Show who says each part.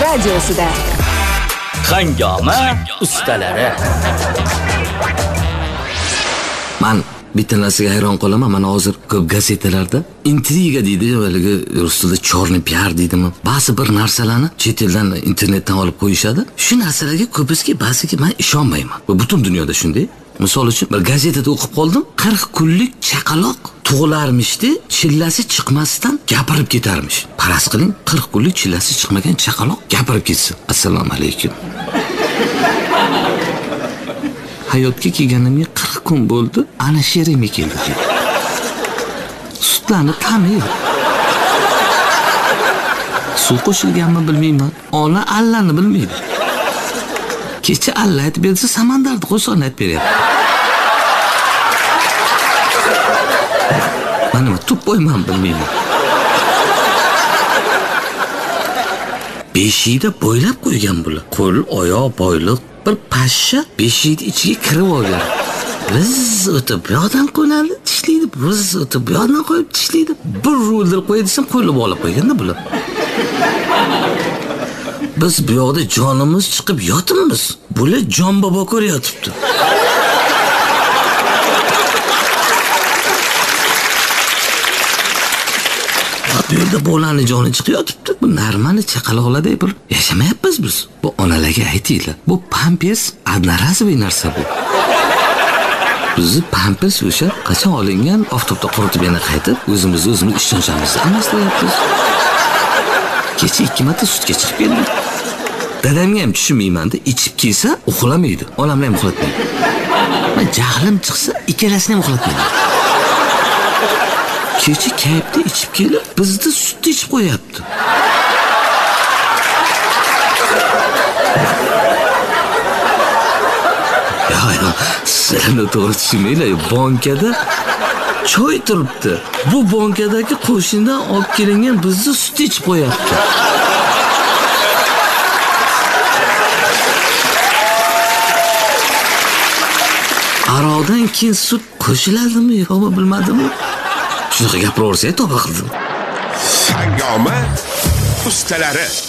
Speaker 1: radiosida.
Speaker 2: Hangoma ustalari.
Speaker 3: Men bitta narsaga hayron qolaman. Mana hozir ko'p gazetalarda intriga deydi, yo'ligi rus tilida chorniy piar deydimi? Ba'zi bir narsalarni chet eldan internetdan olib qo'yishadi. Shu narsalarga ko'pisiga ba'ziga men ishonmayman. Va butun dunyoda shunday. Misol uchun bir gazetada o'qib qoldim. 40 kunlik chaqaloq tug'ilarmishdi, chillasi chiqmasdan gapirib ketarmish. Faraz qiling, 40 kunlik chillasi chiqmagan chaqaloq gapirib ketsin. Assalomu alaykum. Hayotga kelganimga 40 kun bo'ldi, ana sherimga keldi. Sutlarni ta'mi yo'q. Suv qo'shilganmi bilmayman. Ona allani bilmaydi. Kecha alla aytib bersa, samandarni qo'shig'ini aytib beryapti. Mana tub qo'yman bilmayman. Beshikda bo'ylab qo'ygan bular. Qo'l, oyoq, boyliq bir pashsha beshikni ichiga kirib olgan. Biz o'tib bu yoqdan qo'yadi, tishlaydi, biz o'tib bu yoqdan qo'yib tishlaydi. Bir o'ldirib qo'yadi desam, qo'lib olib qo'yganda bular. Biz bu yoqda jonimiz chiqib yotibmiz. Bular jon bobo ko'ryapti. Bu yerda bolaning joni chiqib yotibdi. Bu normali chaqaloqlarda bir yashamayapmiz biz. Bu onalarga aytinglar. Bu pampers adnarazviy narsa bu. Bizni pampers o'sha qachon olingan, oftobda quritib yana qaytib, o'zimiz ishonchamizni almashtiryapmiz. Kecha 2 marta sutga chiqib keldim. Dadamga ham tushunmayman-da, ichib kelsa uxlamaydi. Onamni ham uxlatmaydi. Men jahlim chiqsa ikkalasini ham uxlatmaydi. Kecha kayfda ichib kelib, bizni sutni ichib qo'yapti. Ya, sizlarni to'g'ri tushunmanglar. Bankada choy turibdi. Bu bankadagi qo'shnidan olib kelingan bizni sut ichib qo'yapti. Aroqdan keyin sut qo'shiladimi yo'qmi bilmadim. Shunaqa gapiraversa, to'g'ri qildim.
Speaker 4: Hangoma ustalari.